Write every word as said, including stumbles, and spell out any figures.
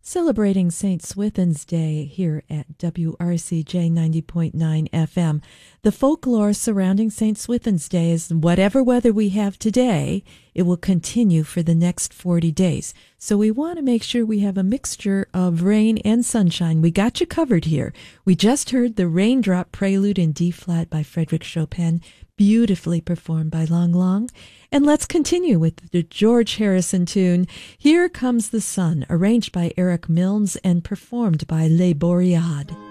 Celebrating Saint Swithin's Day here at W R C J ninety point nine F M. The folklore surrounding Saint Swithin's Day is whatever weather we have today, it will continue for the next forty days. So we want to make sure we have a mixture of rain and sunshine. We got you covered here. We just heard the Raindrop Prelude in D-flat by Frédéric Chopin, beautifully performed by Lang Lang. And let's continue with the George Harrison tune, Here Comes the Sun, arranged by Eric Milnes and performed by Les Boreades.